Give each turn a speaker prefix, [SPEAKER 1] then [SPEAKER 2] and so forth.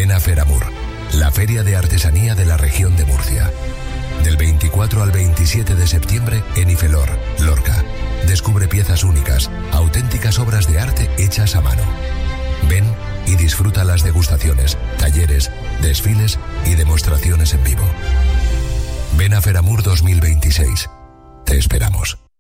[SPEAKER 1] Ven a Feramur, la feria de artesanía de la región de Murcia. Del 24 al 27 de septiembre en Ifelor, Lorca. Descubre piezas únicas, auténticas obras de arte hechas a mano. Ven y disfruta las degustaciones, talleres, desfiles y demostraciones en vivo. Ven a Feramur 2026. Te esperamos.